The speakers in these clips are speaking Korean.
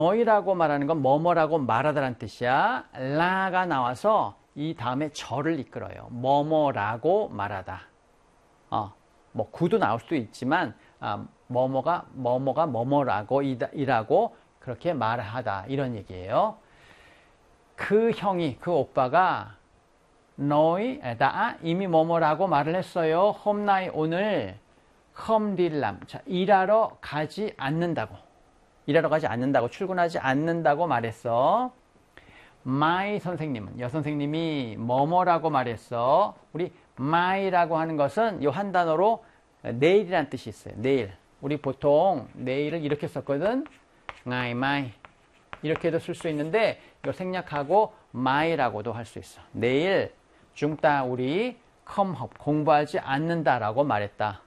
너희라고 말하는 건 뭐뭐라고 말하다라는 뜻이야. 라가 나와서 이 다음에 절을 이끌어요. 뭐뭐라고 말하다. 뭐 구도 나올 수도 있지만 뭐뭐가 뭐뭐라고 이라고 그렇게 말하다 이런 얘기예요. 그 형이 그 오빠가 나 이미 뭐뭐라고 말을 했어요. 홈나이 오늘 컴딜람 일하러 가지 않는다고 출근하지 않는다고 말했어. 마이 선생님은 여선생님이 뭐뭐라고 말했어. 우리 마이라고 하는 것은 이 한 단어로 내일이라는 뜻이 있어요. 내일. 우리 보통 내일을 이렇게 썼거든. 마이 이렇게도 쓸 수 있는데 이걸 생략하고 마이라고도 할 수 있어. 내일 중따 우리 컴헙 공부하지 않는다라고 말했다.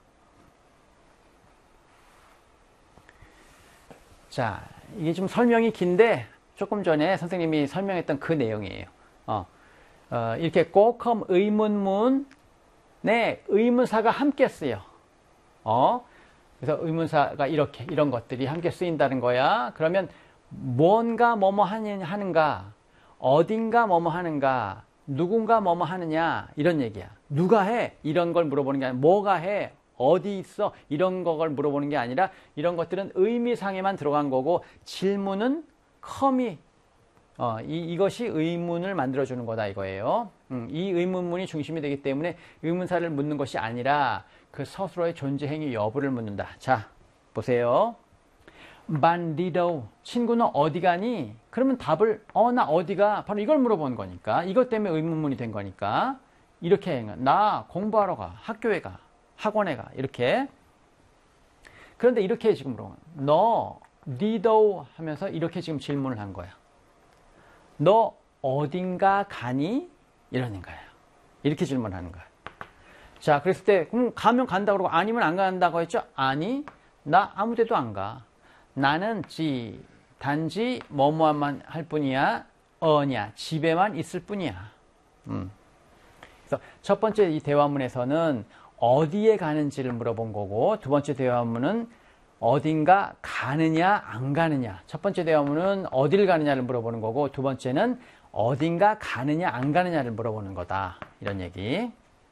자, 이게 좀 설명이 긴데 조금 전에 선생님이 설명했던 그 내용이에요. 이렇게 꼭컴 의문문에 의문사가 함께 쓰여. 그래서 의문사가 이런 것들이 함께 쓰인다는 거야. 그러면 뭔가 뭐뭐 하는가, 어딘가 뭐뭐 하는가, 누군가 뭐뭐 하느냐 이런 얘기야. 누가 해? 이런 걸 물어보는 게 아니라 뭐가 해? 어디 있어? 이런 걸 물어보는 게 아니라 이런 것들은 의미상에만 들어간 거고 질문은 컴이 이것이 의문을 만들어주는 거다 이거예요. 이 의문문이 중심이 되기 때문에 의문사를 묻는 것이 아니라 그 스스로의 존재 행위 여부를 묻는다. 자, 보세요. 반디도 친구는 어디 가니? 그러면 답을 나 어디가? 바로 이걸 물어보는 거니까. 이것 때문에 의문문이 된 거니까. 이렇게 나 공부하러 가. 학교에 가. 학원에 가. 이렇게. 그런데 이렇게 지금 물어보는 거야. 너 니도 하면서 이렇게 지금 질문을 한 거야. 너 어딘가 가니? 이러는 거예요. 이렇게 질문하는 거야. 자, 그랬을 때 그럼 가면 간다고 그러고 아니면 안 간다고 했죠? 아니, 나 아무 데도 안 가. 나는 단지 뭐뭐만 할 뿐이야. 집에만 있을 뿐이야. 그래서 첫 번째 이 대화문에서는 어디에 가는지를 물어본 거고 두 번째 대화문은 어딘가 가느냐 안 가느냐. 첫 번째 대화문은 어딜 가느냐를 물어보는 거고 두 번째는 어딘가 가느냐 안 가느냐를 물어보는 거다. 이런 얘기.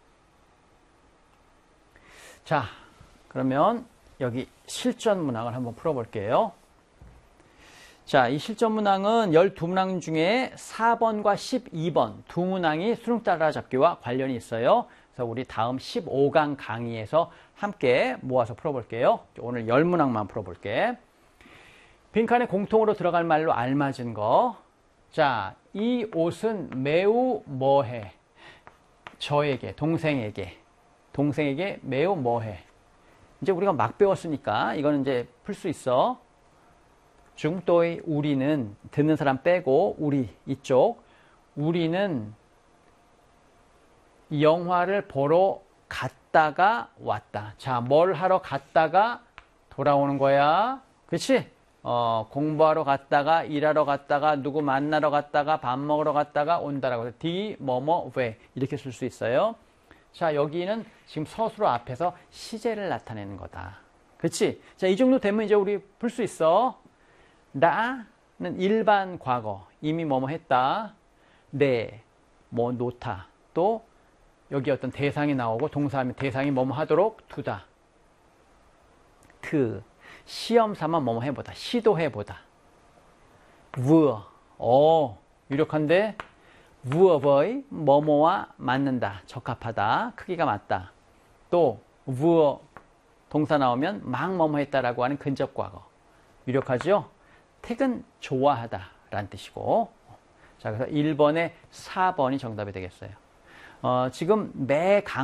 자, 그러면 여기 실전 문항을 한번 풀어볼게요. 자, 이 실전 문항은 12문항 중에 4번과 12번 두 문항이 수능 따라잡기와 관련이 있어요. 그래서 우리 다음 15강 강의에서 함께 모아서 풀어볼게요. 오늘 10문항만 풀어볼게. 빈칸에 공통으로 들어갈 말로 알맞은 거. 자, 이 옷은 매우 뭐해? 저에게, 동생에게 매우 뭐해? 이제 우리가 막 배웠으니까 이거는 이제 풀 수 있어. 중도의 우리는 듣는 사람 빼고 우리 이쪽 우리는 영화를 보러 갔다가 왔다. 자, 뭘 하러 갔다가 돌아오는 거야. 그렇지? 공부하러 갔다가 일하러 갔다가 누구 만나러 갔다가 밥 먹으러 갔다가 온다라고 해서 디 뭐뭐 왜 이렇게 쓸 수 있어요. 자, 여기는 지금 서술어 앞에서 시제를 나타내는 거다. 그렇지? 자, 이 정도 되면 이제 우리 풀 수 있어. 나는 일반 과거 이미 뭐뭐 했다. 네, 뭐 놓다. 또 여기 어떤 대상이 나오고 동사하면 대상이 뭐뭐 하도록 두다. 시험 삼아 뭐뭐 해보다. 시도해보다. 유력한데 vu어의 뭐뭐와 맞는다. 적합하다. 크기가 맞다. 또 vu어 동사 나오면 막 뭐뭐 했다라고 하는 근접과거. 유력하죠? 택은 좋아하다 라는 뜻이고. 자, 그래서 1번에 4번이 정답이 되겠어요. 지금 매